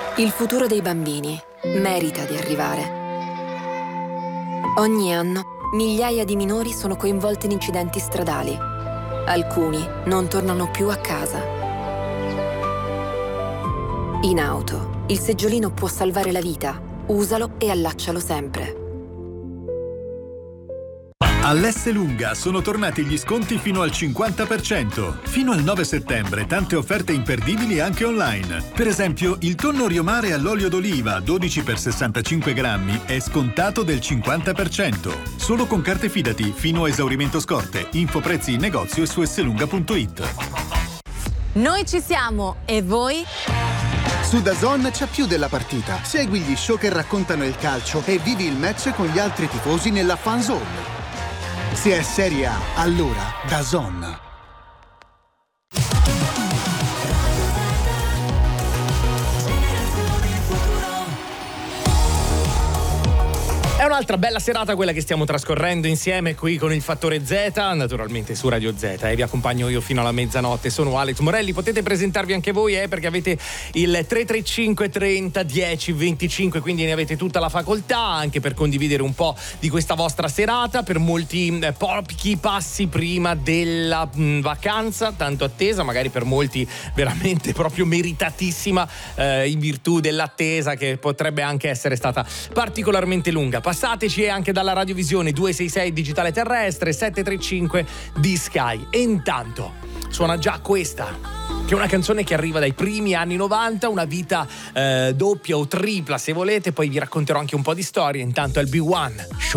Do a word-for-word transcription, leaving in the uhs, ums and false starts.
Il futuro dei bambini merita di arrivare. Ogni anno migliaia di minori sono coinvolti in incidenti stradali. Alcuni non tornano più a casa. In auto, il seggiolino può salvare la vita. Usalo e allaccialo sempre. All'Esselunga sono tornati gli sconti fino al cinquanta per cento. Fino al nove settembre tante offerte imperdibili anche online. Per esempio, il tonno Riomare all'olio d'oliva dodici per sessantacinque grammi è scontato del cinquanta per cento. Solo con carte Fidati fino a esaurimento scorte. Info prezzi in negozio e su esselunga punto it. Noi ci siamo, e voi? Su DAZN c'è più della partita. Segui gli show che raccontano il calcio e vivi il match con gli altri tifosi nella fan zone. Se è Serie A, allora DAZN. È un'altra bella serata quella che stiamo trascorrendo insieme qui con il Fattore Z, naturalmente su Radio Z, e vi accompagno io fino alla mezzanotte. Sono Alex Morelli, potete presentarvi anche voi eh, perché avete il tre tre cinque trenta dieci venticinque, quindi ne avete tutta la facoltà anche per condividere un po' di questa vostra serata, per molti eh, pochi passi prima della mh, vacanza tanto attesa, magari per molti veramente proprio meritatissima eh, in virtù dell'attesa che potrebbe anche essere stata particolarmente lunga. Passateci anche dalla radiovisione due sei sei digitale terrestre sette tre cinque di Sky. E intanto suona già questa, che è una canzone che arriva dai primi anni novanta, una vita eh, doppia o tripla se volete, poi vi racconterò anche un po' di storie. Intanto è il B uno Show.